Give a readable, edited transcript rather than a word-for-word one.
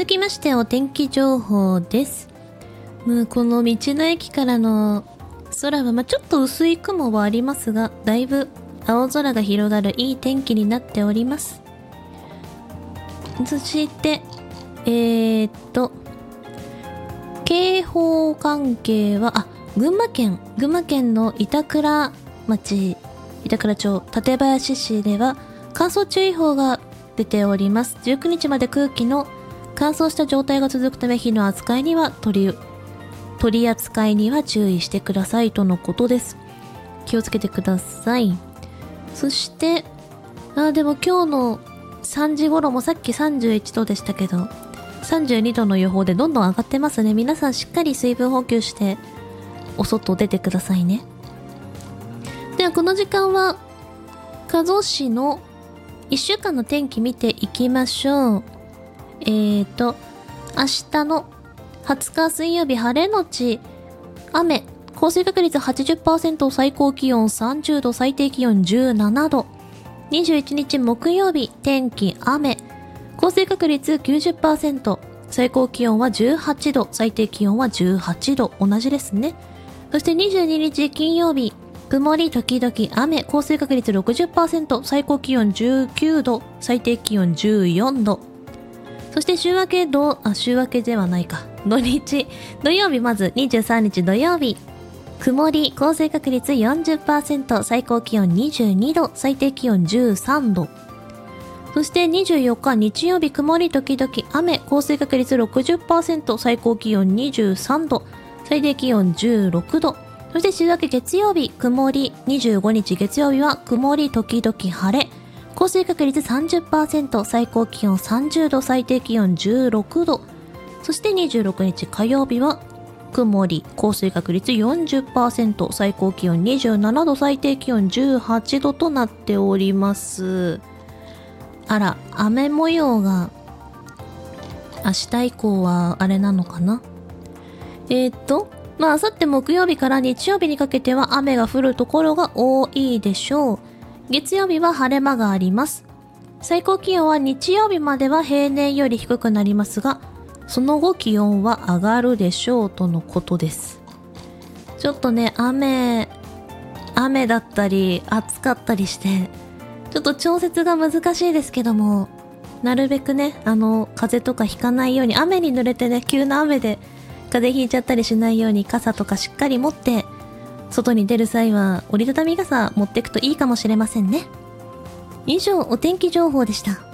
続きましてお天気情報です。もうこの道の駅からの空はちょっと薄い雲はありますが、だいぶ青空が広がるいい天気になっております。そして警報関係は群馬県の板倉町、板倉町館林市では乾燥注意報が出ております。19日まで空気の乾燥した状態が続くため、火の扱いには取り扱いには注意してくださいとのことです。気をつけてください。そしてでも今日の3時頃もさっき31度でしたけど、32度の予報でどんどん上がってますね。皆さんしっかり水分補給してお外出てくださいね。ではこの時間は加須市の1週間の天気見ていきましょう。明日の20日水曜日、晴れのち雨、降水確率 80%、最高気温30度、最低気温17度。21日木曜日、天気雨、降水確率 90%、最高気温は18度、最低気温は18度、同じですね。そして22日金曜日、曇り時々雨、降水確率 60%、最高気温19度、最低気温14度。そして週明けではないか。土曜日、まず23日土曜日、曇り、降水確率 40%、最高気温22度、最低気温13度。そして24日日曜日、曇り時々雨、降水確率 60%、最高気温23度、最低気温16度。そして週明け月曜日、曇り、25日月曜日は曇り時々晴れ、降水確率 30%、最高気温30度、最低気温16度。そして26日火曜日は曇り、降水確率 40%、最高気温27度、最低気温18度となっております。雨模様が明日以降はあれなのかな。明後日木曜日から日曜日にかけては雨が降るところが多いでしょう。月曜日は晴れ間があります。最高気温は日曜日までは平年より低くなりますが、その後気温は上がるでしょうとのことです。ちょっとね、雨だったり暑かったりしてちょっと調節が難しいですけども、なるべくね風邪とかひかないように、雨に濡れてね、急な雨で風邪ひいちゃったりしないように傘とかしっかり持って、外に出る際は折りたたみ傘持ってくといいかもしれませんね。以上、お天気情報でした。